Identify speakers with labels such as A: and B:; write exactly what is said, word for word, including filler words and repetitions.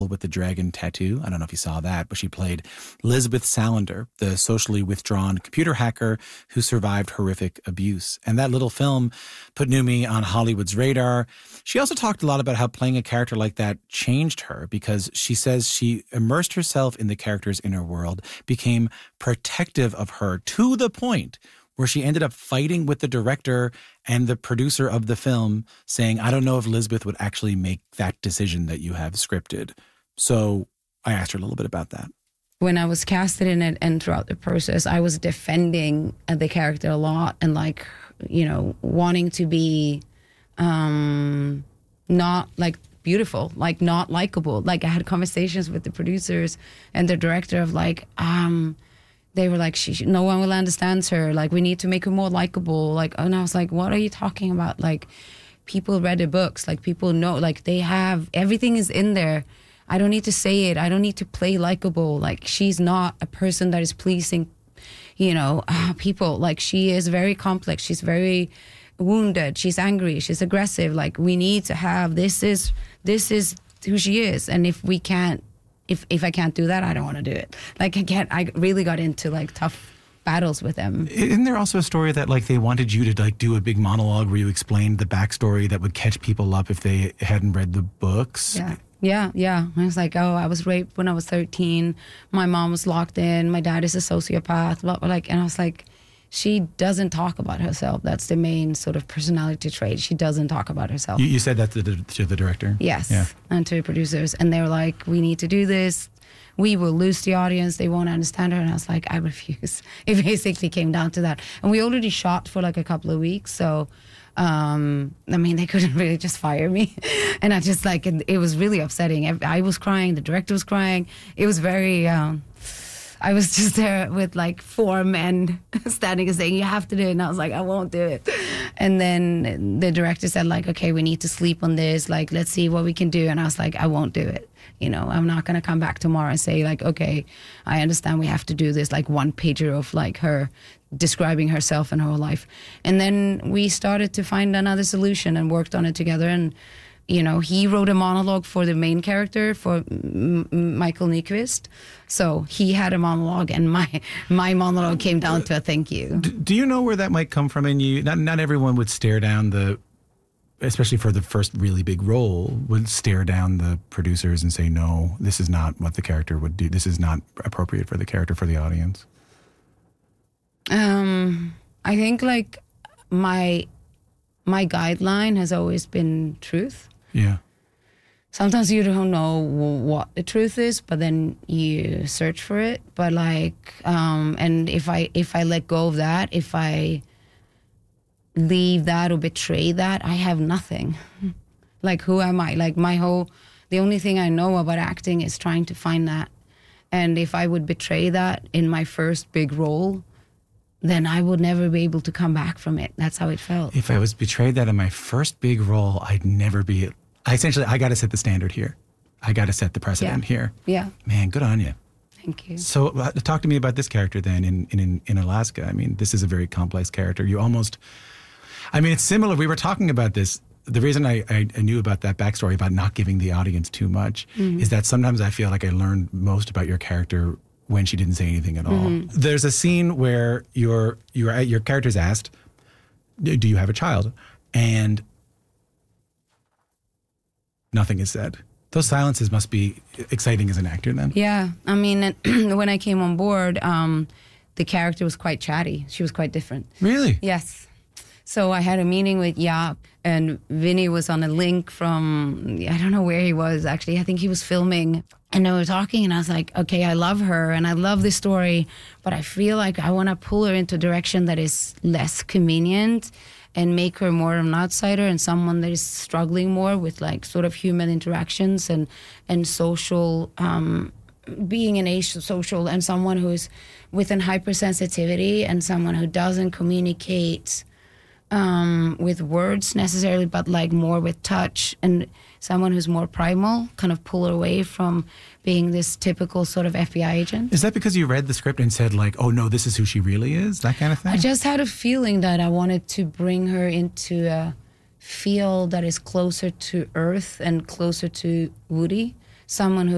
A: with the Dragon Tattoo. I don't know if you saw that, but she played Lisbeth Salander, the socially withdrawn computer hacker who survived horrific abuse. And that little film put Noomi on Hollywood's radar. She also talked a lot about how playing a character like that changed her, because she says she immersed herself in the character's inner world, became protective of her to the point where she ended up fighting with the director and the producer of the film, saying, I don't know if Lisbeth would actually make that decision that you have scripted. So I asked her a little bit about that.
B: When I was casted in it and throughout the process, I was defending the character a lot and, like, you know, wanting to be um, not, like, beautiful, like, not likable. Like, I had conversations with the producers and the director of, like, um... they were like, she, no one will understand her. Like, we need to make her more likable. Like, and I was like, what are you talking about? Like, people read the books. Like, people know. Like, they have, everything is in there. I don't need to say it. I don't need to play likable. Like, she's not a person that is pleasing, you know, uh, people. Like, she is very complex. She's very wounded. She's angry. She's aggressive. Like, we need to have, this is, this is who she is. And if we can't, If if I can't do that, I don't want to do it. Like, I can't, I really got into, like, tough battles with them.
A: Isn't there also a story that, like, they wanted you to, like, do a big monologue where you explained the backstory that would catch people up if they hadn't read the books?
B: Yeah, yeah, yeah. I was like, oh, I was raped when I was thirteen. My mom was locked in. My dad is a sociopath. But, like, and I was like, she doesn't talk about herself. That's the main sort of personality trait. She doesn't talk about herself.
A: You, you said that to the, to the director?
B: Yes,
A: yeah.
B: And to the producers. And they were like, we need to do this. We will lose the audience. They won't understand her. And I was like, I refuse. It basically came down to that. And we already shot for like a couple of weeks. So, um, I mean, they couldn't really just fire me. And I just like, it, it was really upsetting. I was crying. The director was crying. It was very... Um, I was just there with like four men standing and saying, you have to do it. And I was like, I won't do it. And then the director said, like, okay, we need to sleep on this. Like, let's see what we can do. And I was like, I won't do it. You know, I'm not going to come back tomorrow and say, like, okay, I understand we have to do this, like one pager of like her describing herself and her whole life. And then we started to find another solution and worked on it together. And you know, he wrote a monologue for the main character, for M- M- Michael Nyqvist. So he had a monologue, and my my monologue came down to a thank you.
A: Do, do you know where that might come from? And you, not not everyone would stare down the, especially for the first really big role, would stare down the producers and say, no, this is not what the character would do. This is not appropriate for the character, for the audience.
B: Um, I think like my my guideline has always been truth.
A: Yeah.
B: Sometimes you don't know what the truth is, but then you search for it. But like, um, and if I if I let go of that, if I leave that or betray that, I have nothing. Like, who am I? Like, my whole, the only thing I know about acting is trying to find that. And if I would betray that in my first big role, then I would never be able to come back from it. That's how it felt.
A: If I was betrayed that in my first big role, I'd never be... I essentially, I got to set the standard here. I got to set the precedent
B: yeah.
A: here.
B: Yeah.
A: Man, good on you.
B: Thank you.
A: So uh, talk to me about this character then in, in, in Alaska. I mean, this is a very complex character. You almost... I mean, it's similar. We were talking about this. The reason I, I, I knew about that backstory, about not giving the audience too much, mm-hmm. is that sometimes I feel like I learned most about your character when she didn't say anything at all. Mm-hmm. There's a scene where your your your character's asked, do you have a child? And nothing is said. Those silences must be exciting as an actor then.
B: Yeah. I mean, when I came on board, um, the character was quite chatty. She was quite different.
A: Really?
B: Yes. So I had a meeting with Jaap, and Vinny was on a link from, I don't know where he was actually. I think he was filming. And they were talking, and I was like, okay, I love her, and I love this story, but I feel like I want to pull her into a direction that is less convenient and make her more of an outsider and someone that is struggling more with, like, sort of human interactions and, and social, um, being an age social, and someone who's with an hypersensitivity and someone who doesn't communicate um, with words necessarily, but like more with touch, and someone who's more primal, kind of pull her away from being this typical sort of F B I agent.
A: Is that because you read the script and said, like, oh no, this is who she really is? That kind of thing?
B: I just had a feeling that I wanted to bring her into a field that is closer to Earth and closer to Woody. Someone who